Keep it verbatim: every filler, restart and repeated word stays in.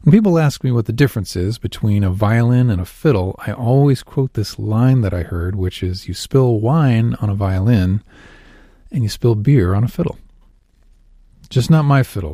When people ask me what the difference is between a violin and a fiddle, I always quote this line that I heard, which is, you spill wine on a violin and you spill beer on a fiddle. Just not my fiddle.